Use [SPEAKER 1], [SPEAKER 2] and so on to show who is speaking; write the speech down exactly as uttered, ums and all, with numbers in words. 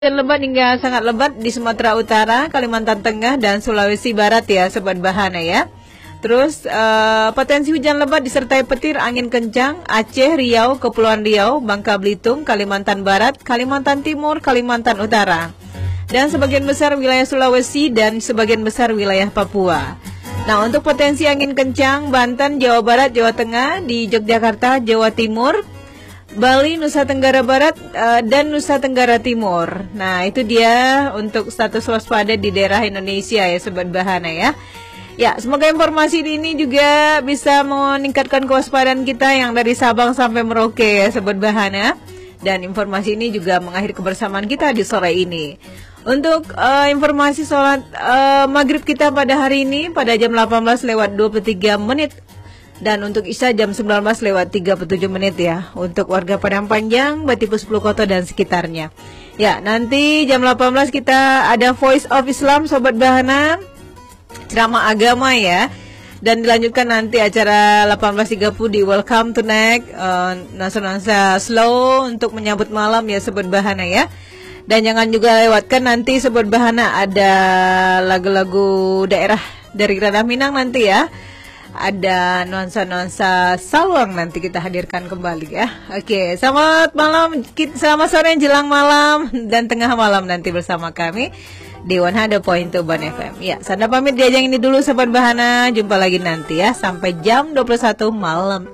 [SPEAKER 1] Hujan lebat hingga sangat lebat di Sumatera Utara, Kalimantan Tengah, dan Sulawesi Barat ya Sobat Bahana ya. Terus uh, potensi hujan lebat disertai petir angin kencang Aceh, Riau, Kepulauan Riau, Bangka Belitung, Kalimantan Barat, Kalimantan Timur, Kalimantan Utara. Dan sebagian besar wilayah Sulawesi dan sebagian besar wilayah Papua. Nah, untuk potensi angin kencang Banten, Jawa Barat, Jawa Tengah, di Yogyakarta, Jawa Timur, Bali, Nusa Tenggara Barat, uh, dan Nusa Tenggara Timur. Nah, itu dia untuk status waspada di daerah Indonesia ya Sobat Bahana ya. Ya, semoga informasi ini juga bisa meningkatkan kewaspadaan kita yang dari Sabang sampai Merauke ya Sobat Bahana. Dan informasi ini juga mengakhiri kebersamaan kita di sore ini. Untuk uh, informasi sholat uh, maghrib kita pada hari ini pada jam delapan belas lewat dua puluh tiga menit. Dan untuk Isya jam sembilan belas lewat tiga puluh tujuh menit ya. Untuk warga Padang Panjang, Batipu sepuluh Kota dan sekitarnya. Ya, nanti jam delapan belas kita ada Voice of Islam Sobat Bahana, ceramah agama ya. Dan dilanjutkan nanti acara delapan belas tiga puluh di Welcome to Next uh, Nasa-Nasa Slow untuk menyambut malam ya Sobat Bahana ya. Dan jangan juga lewatkan nanti Sobat Bahana ada lagu-lagu daerah dari Ranah Minang nanti ya. Ada nuansa-nuansa Sawang nanti kita hadirkan kembali ya. Oke, selamat malam, selamat sore jelang malam dan tengah malam nanti bersama kami di seratus koma dua Ban F M. Ya, Sanda pamit di ajang ini dulu Sobat Bahana. Jumpa lagi nanti ya sampai jam dua puluh satu malam.